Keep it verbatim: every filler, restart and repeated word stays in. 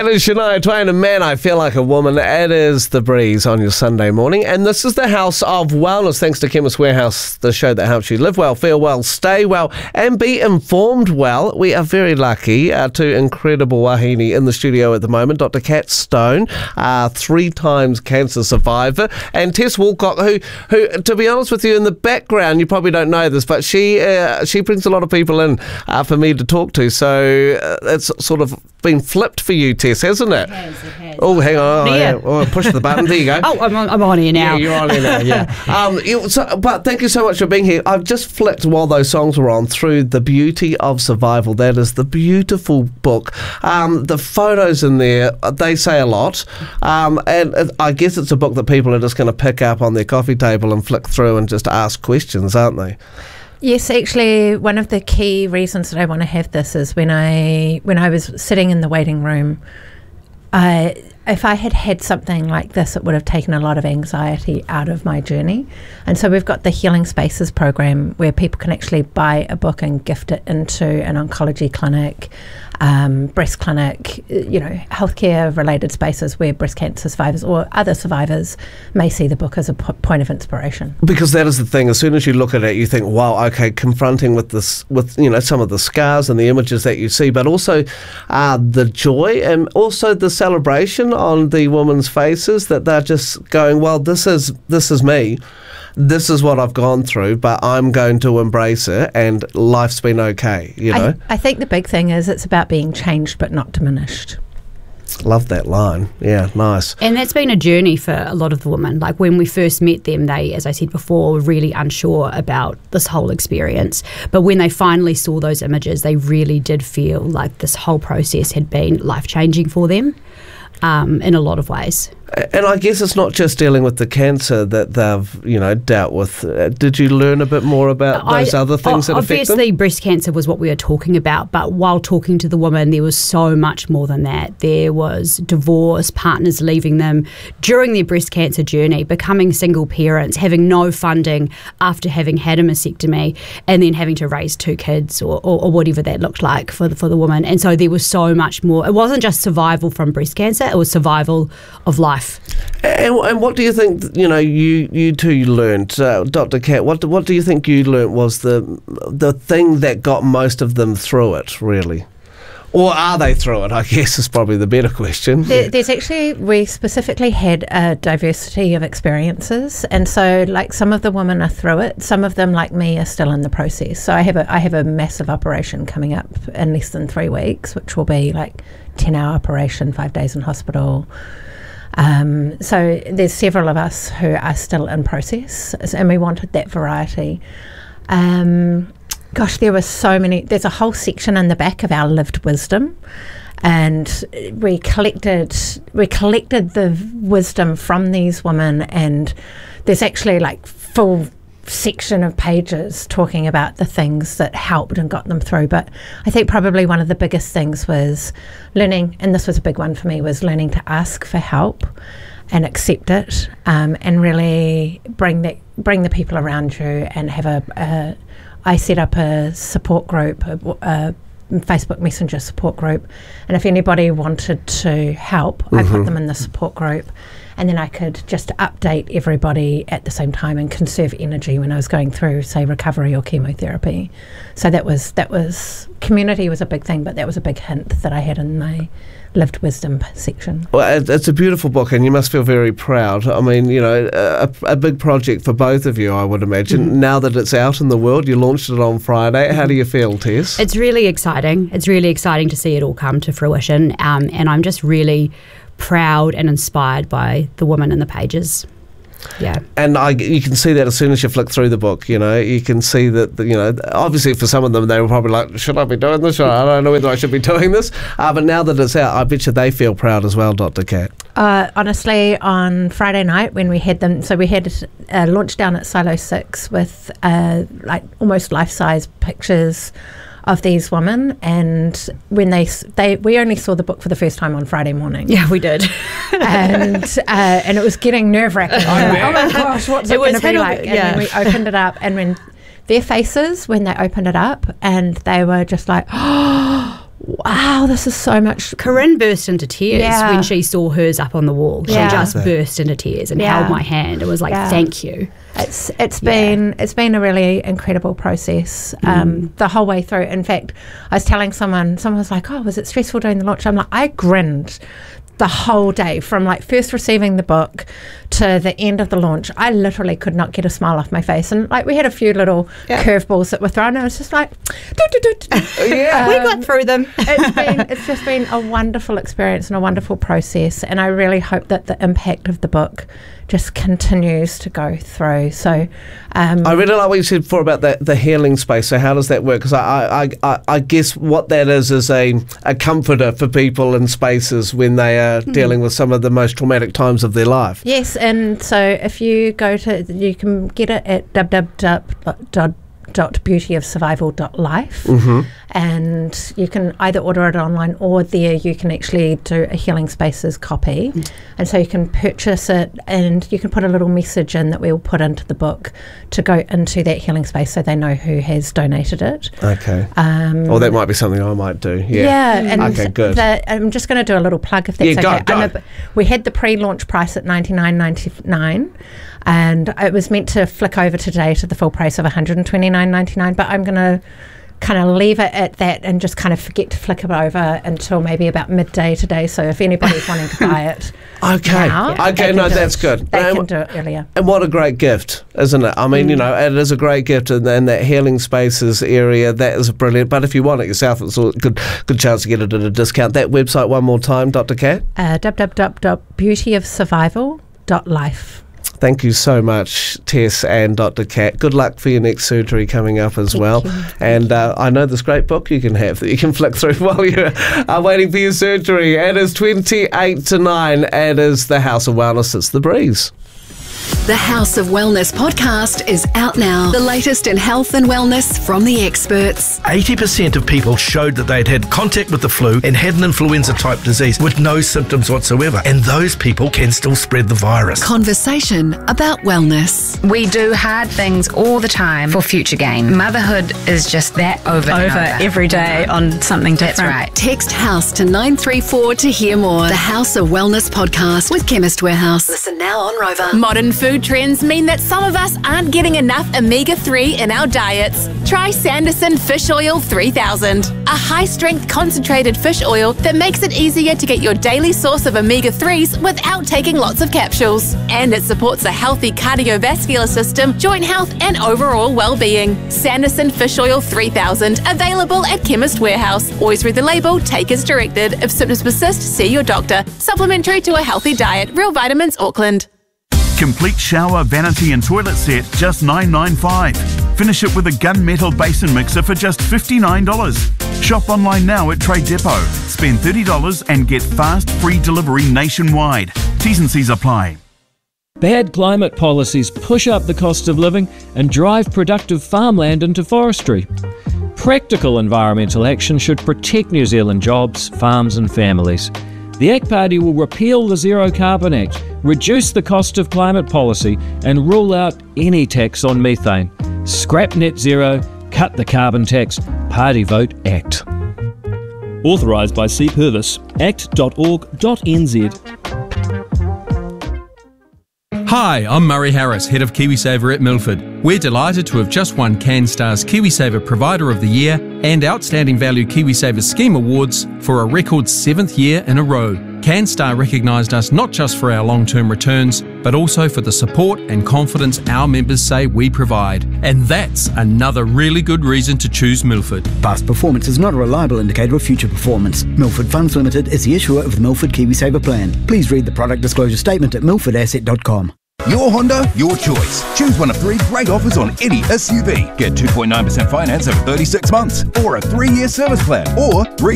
That is Shania Twain, and man, I feel like a woman. It is The Breeze on your Sunday morning, and this is the House of Wellness, thanks to Chemist Warehouse, the show that helps you live well, feel well, stay well, and be informed well. We are very lucky uh, to incredible wahine in the studio at the moment, Doctor Kat Stone, uh, three times cancer survivor, and Tess Walcott, who, who, to be honest with you, in the background, you probably don't know this, but she uh, she brings a lot of people in uh, for me to talk to, so uh, it's sort of been flipped for you, Tess, hasn't it? It has, it has. Oh, hang on. Oh, Yeah. yeah. Oh, push the button. There you go. Oh, I'm on, I'm on here now. Yeah, you're on here now, yeah. um, you, so, but thank you so much for being here. I've just flicked while those songs were on through The Beauty of Survival. That is the beautiful book. Um, the photos in there, they say a lot. Um, and uh, I guess it's a book that people are just going to pick up on their coffee table and flick through and just ask questions, aren't they? Yes, actually, one of the key reasons that I want to have this is when I when I was sitting in the waiting room, I, if I had had something like this, it would have taken a lot of anxiety out of my journey. And so we've got the Healing Spaces program where people can actually buy a book and gift it into an oncology clinic, um, breast clinic, you know, healthcare related spaces where breast cancer survivors or other survivors may see the book as a po- point of inspiration. Because that is the thing. As soon as you look at it, you think, "Wow, okay." Confronting with this, with you know, some of the scars and the images that you see, but also uh, the joy and also the celebration on the women's faces that they're just going, "Well, this is this is me. This is what I've gone through, but I'm going to embrace it, and life's been okay." You know. I, I think the big thing is it's about being changed but not diminished. Love that line. Yeah, nice. And that's been a journey for a lot of the women. Like when we first met them, they, as I said before, were really unsure about this whole experience. But when they finally saw those images, they really did feel like this whole process had been life-changing for them um, in a lot of ways. And I guess it's not just dealing with the cancer that they've, you know, dealt with. Uh, did you learn a bit more about those I, other things that affect them? Obviously, breast cancer was what we were talking about, but while talking to the woman, there was so much more than that. There was divorce, partners leaving them during their breast cancer journey, becoming single parents, having no funding after having had a mastectomy, and then having to raise two kids or, or, or whatever that looked like for the, for the woman. And so there was so much more. It wasn't just survival from breast cancer, it was survival of life. And, and what do you think, you know, you, you two learned, uh, Doctor Kat, what, do- what do you think you learned was the the thing that got most of them through it, really? Or are they through it, I guess is probably the better question. There, there's actually, we specifically had a diversity of experiences, and so like some of the women are through it, some of them like me are still in the process. So I have a I have a massive operation coming up in less than three weeks, which will be like ten hour operation, five days in hospital. Um, so there's several of us who are still in process, and we wanted that variety. Um, gosh, there were so many. There's a whole section in the back of our lived wisdom, and we collected we collected the wisdom from these women, and there's actually like full section of pages talking about the things that helped and got them through. But I think probably one of the biggest things was learning, and this was a big one for me, was learning to ask for help and accept it, um, and really bring the bring the people around you and have a, a I set up a support group, a, a Facebook Messenger support group, and if anybody wanted to help, mm-hmm. I put them in the support group. And then I could just update everybody at the same time and conserve energy when I was going through, say, recovery or chemotherapy. So that was that was community was a big thing, but that was a big hint that I had in my lived wisdom section. Well, it's a beautiful book, and you must feel very proud. I mean, you know, a, a big project for both of you, I would imagine. Mm-hmm. Now that it's out in the world, you launched it on Friday. Mm-hmm. How do you feel, Tess? It's really exciting. It's really exciting to see it all come to fruition, um, and I'm just really proud and inspired by the women in the pages. Yeah. And I, you can see that as soon as you flick through the book, you know, you can see that, you know, obviously for some of them, they were probably like, should I be doing this? Or I don't know whether I should be doing this. Uh, but now that it's out, I bet you they feel proud as well, Doctor Kat. Uh, honestly, on Friday night when we had them, so we had a launch down at Silo six with uh, like almost life-size pictures of these women, and when they they we only saw the book for the first time on Friday morning. Yeah, we did. and uh, and it was getting nerve-wracking. Oh, oh my gosh, what's it, it going to be like? And yeah. then we opened it up, and when their faces when they opened it up, and they were just like, oh, wow, this is so much. Corinne burst into tears Yeah. when she saw hers up on the wall. She Yeah. just burst into tears and Yeah. held my hand. It was like, Yeah. thank you. It's it's been it's been a really incredible process um, Mm. the whole way through. In fact, I was telling someone, someone was like, "Oh, was it stressful doing the launch?" I'm like, I grinned the whole day from like first receiving the book to the end of the launch. I literally could not get a smile off my face, and like we had a few little Yeah. curveballs that were thrown, and it was just like, doo, doo, doo, doo. Yeah. We got through them. it's been it's just been a wonderful experience and a wonderful process, and I really hope that the impact of the book just continues to go through. So um, I really like what you said before about the, the healing space. So how does that work? Because I, I, I, I guess what that is is a, a comforter for people in spaces when they are Hmm. dealing with some of the most traumatic times of their life. yes, and so if you go to, you can get it at w w w dot beauty of survival dot life, Mm-hmm. and you can either order it online or there you can actually do a Healing Spaces copy, Mm. and so you can purchase it and you can put a little message in that we'll put into the book to go into that healing space so they know who has donated it. Okay. Um, Or that might be something I might do. Yeah. Yeah, and Okay, good. the, I'm just going to do a little plug if that's Yeah, go, okay. go. I'm a- we had the pre-launch price at ninety-nine ninety-nine, and it was meant to flick over today to the full price of one hundred twenty-nine ninety-nine. But I'm going to kind of leave it at that and just kind of forget to flick it over until maybe about midday today. So if anybody's wanting to buy it, Okay. now, Okay, they can no, do that's it. good. They Um, can do it earlier. And what a great gift, isn't it? I mean, Mm. you know, it is a great gift, and then that healing spaces area, that is brilliant. But if you want it yourself, it's a good good chance to get it at a discount. That website one more time, Doctor Cat. Uh, w w w dot beauty of survival dot life. Thank you so much, Tess and Doctor Cat. Good luck for your next surgery coming up as Thank well. you. And uh, I know this great book you can have that you can flick through while you're uh, waiting for your surgery. It is twenty-eight to nine. It is the House of Wellness. It's The Breeze. The House of Wellness podcast is out now. The latest in health and wellness from the experts. eighty percent of people showed that they'd had contact with the flu and had an influenza-type disease with no symptoms whatsoever. And those people can still spread the virus. Conversation about wellness. We do hard things all the time for future gain. Motherhood is just that over and over over. every day on something different. That's right. Text HOUSE to nine three four to hear more. The House of Wellness podcast with Chemist Warehouse. Listen now on Rover. Modern food trends mean that some of us aren't getting enough omega three in our diets. Try Sanderson Fish Oil three thousand, a high-strength concentrated fish oil that makes it easier to get your daily source of omega threes without taking lots of capsules. And it supports a healthy cardiovascular system, joint health, and overall well-being. Sanderson Fish Oil three thousand, available at Chemist Warehouse. Always read the label, take as directed. If symptoms persist, see your doctor. Supplementary to a healthy diet. Real Vitamins, Auckland. Complete shower, vanity and toilet set, just nine ninety-five. Finish it with a gunmetal basin mixer for just fifty-nine dollars. Shop online now at Trade Depot. Spend thirty dollars and get fast, free delivery nationwide. T's and C's apply. Bad climate policies push up the cost of living and drive productive farmland into forestry. Practical environmental action should protect New Zealand jobs, farms and families. The A C T Party will repeal the Zero Carbon Act, reduce the cost of climate policy and rule out any tax on methane. Scrap net zero, cut the carbon tax, party vote ACT. Authorised by C. Purvis, act dot org dot n z. Hi, I'm Murray Harris, Head of KiwiSaver at Milford. We're delighted to have just won CanStar's KiwiSaver Provider of the Year and Outstanding Value KiwiSaver Scheme Awards for a record seventh year in a row. CanStar recognised us not just for our long-term returns, but also for the support and confidence our members say we provide. And that's another really good reason to choose Milford. Past performance is not a reliable indicator of future performance. Milford Funds Limited is the issuer of the Milford KiwiSaver plan. Please read the product disclosure statement at milford asset dot com. Your Honda, your choice. Choose one of three great offers on any S U V. Get two point nine percent finance over thirty-six months, or a three-year service plan, or